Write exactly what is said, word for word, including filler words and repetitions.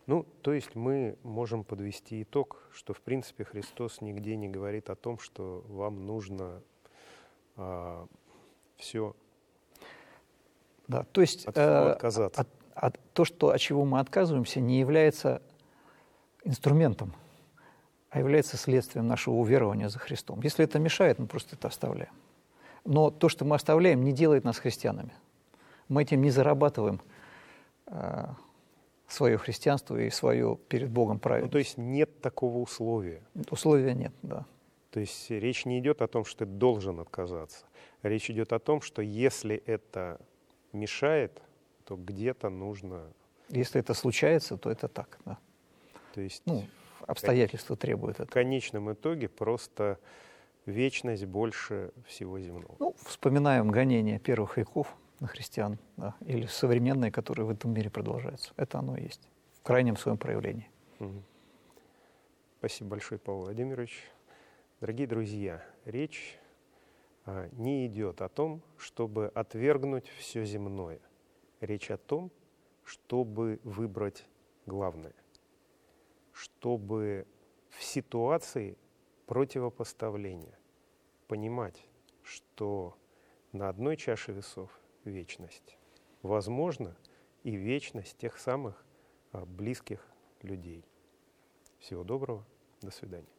Ну, то есть мы можем подвести итог, что, в принципе, Христос нигде не говорит о том, что вам нужно а, все Да, то есть от всего э, отказаться. от, от, то, что, от чего мы отказываемся, не является инструментом, а является следствием нашего уверования за Христом. Если это мешает, мы просто это оставляем. Но то, что мы оставляем, не делает нас христианами. Мы этим не зарабатываем э, свое христианство и свое перед Богом праведность. Ну, то есть нет такого условия. Условия нет, да. То есть речь не идет о том, что ты должен отказаться. Речь идет о том, что если это мешает, то где-то нужно... Если это случается, то это так, да. То есть ну, обстоятельства требуют в этого. конечном итоге просто вечность больше всего земного. Ну, вспоминаем гонения первых веков на христиан, да, или современные, которые в этом мире продолжаются. Это оно и есть, в крайнем своем проявлении. Угу. Спасибо большое, Павел Владимирович. Дорогие друзья, речь а, не идет о том, чтобы отвергнуть все земное. Речь о том, чтобы выбрать главное. Чтобы в ситуации противопоставления понимать, что на одной чаше весов вечность, возможно, и вечность тех самых а, близких людей. Всего доброго, до свидания.